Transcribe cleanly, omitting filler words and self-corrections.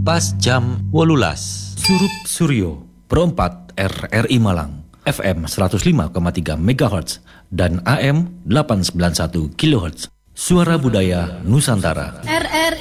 Pas jam 18. Surup Suryo, Pro 4 RRI Malang, FM 105,3 MHz dan AM 891 kHz. Suara Budaya Nusantara. RRI